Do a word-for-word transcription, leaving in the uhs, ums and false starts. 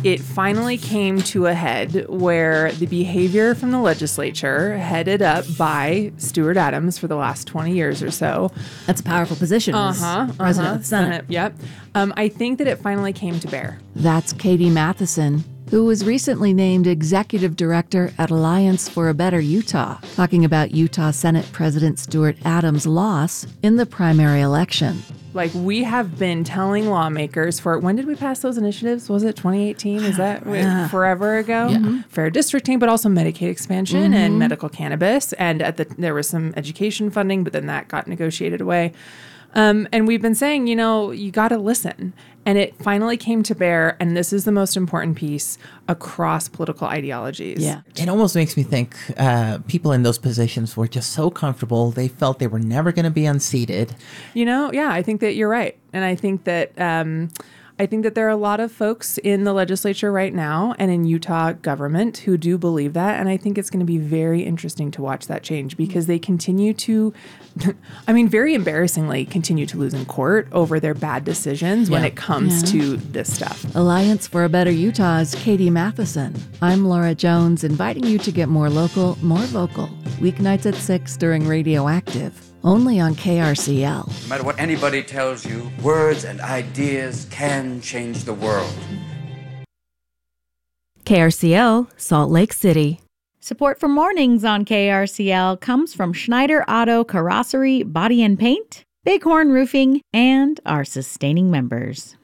it finally came to a head where the behavior from the legislature, headed up by Stuart Adams for the last twenty years or so. That's a powerful position as Uh-huh, president uh-huh, of the Senate. Senate. Yep. Um, I think that it finally came to bear. That's Katie Matheson, who was recently named executive director at Alliance for a Better Utah, talking about Utah Senate President Stuart Adams' loss in the primary election. Like, we have been telling lawmakers for, when did we pass those initiatives? Was it twenty eighteen? Is that Yeah. forever ago? Yeah. Fair districting, but also Medicaid expansion and medical cannabis. And at the there was some education funding, but then that got negotiated away. Um, and we've been saying, you know, you got to listen. And it finally came to bear, and this is the most important piece, across political ideologies. Yeah. It almost makes me think uh, people in those positions were just so comfortable. They felt they were never going to be unseated. You know, yeah, I think that you're right. And I think that um, I think that there are a lot of folks in the legislature right now and in Utah government who do believe that. And I think it's going to be very interesting to watch that change because they continue to, I mean, very embarrassingly continue to lose in court over their bad decisions when Yeah. it comes Yeah. to this stuff. Alliance for a Better Utah's Katie Matheson. I'm Laura Jones, inviting you to get more local, more vocal. Weeknights at six during Radioactive, only on K R C L. No matter what anybody tells you, words and ideas can change the world. K R C L, Salt Lake City. Support for mornings on K R C L comes from Schneider Auto Carrossery Body and Paint, Bighorn Roofing, and our sustaining members.